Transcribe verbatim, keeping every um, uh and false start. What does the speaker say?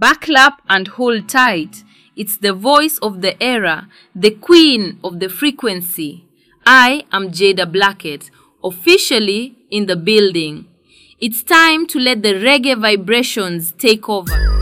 Buckle up and hold tight. It's the voice of the era, the queen of the frequency. I am Jada Blackett, officially in the building. It's time to let the reggae vibrations take over.